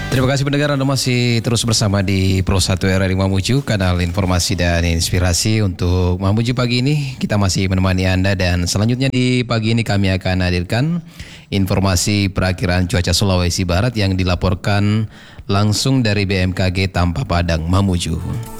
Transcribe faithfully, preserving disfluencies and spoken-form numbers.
Terima kasih pendengar, Anda masih terus bersama di Pro satu R R I Mamuju, kanal informasi dan inspirasi untuk Mamuju pagi ini. Kita masih menemani Anda dan selanjutnya di pagi ini kami akan hadirkan informasi perakiraan cuaca Sulawesi Barat yang dilaporkan langsung dari B M K G Tampa Padang Mamuju.